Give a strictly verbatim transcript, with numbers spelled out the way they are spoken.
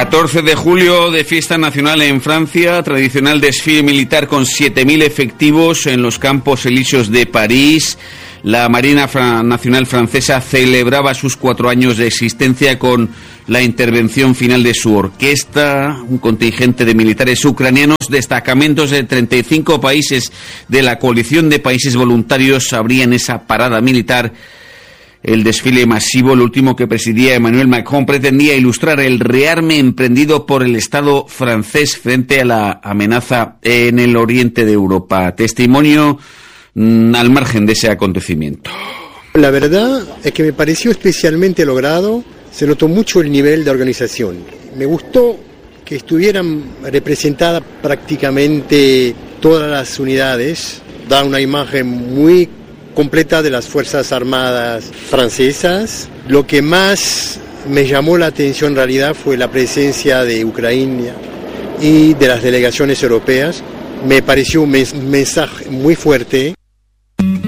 catorce de julio de fiesta nacional en Francia, tradicional desfile militar con siete mil efectivos en los Campos Elíseos de París. La Marina Fra- Nacional Francesa celebraba sus cuatro años de existencia con la intervención final de su orquesta, un contingente de militares ucranianos, destacamentos de treinta y cinco países de la coalición de países voluntarios abrían esa parada militar. El desfile masivo, el último que presidía Emmanuel Macron, pretendía ilustrar el rearme emprendido por el Estado francés frente a la amenaza en el oriente de Europa. Testimonio mmm, al margen de ese acontecimiento. La verdad es que me pareció especialmente logrado, se notó mucho el nivel de organización. Me gustó que estuvieran representadas prácticamente todas las unidades, da una imagen muy completa de las Fuerzas Armadas francesas. Lo que más me llamó la atención en realidad fue la presencia de Ucrania y de las delegaciones europeas. Me pareció un mensaje muy fuerte.